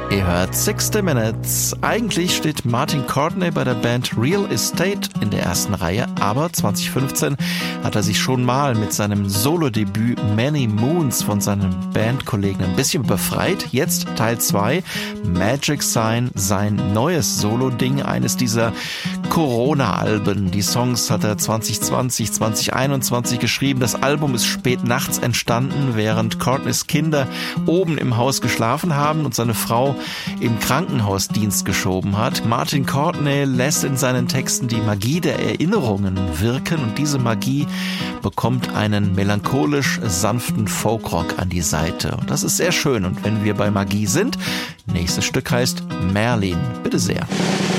Ihr hört 60 Minutes. Eigentlich steht Martin Courtney bei der Band Real Estate in der ersten Reihe, aber 2015 hat er sich schon mal mit seinem Solo-Debüt Many Moons von seinen Bandkollegen ein bisschen befreit. Jetzt Teil 2, Magic Sign, sein neues Solo-Ding, eines dieser Corona-Alben. Die Songs hat er 2020, 2021 geschrieben. Das Album ist spät nachts entstanden, während Courtneys Kinder oben im Haus geschlafen haben und seine Frau im Krankenhausdienst geschoben hat. Martin Courtney lässt in seinen Texten die Magie der Erinnerungen wirken und diese Magie bekommt einen melancholisch sanften Folkrock an die Seite. Und das ist sehr schön. Und wenn wir bei Magie sind, nächstes Stück heißt Merlin. Bitte sehr.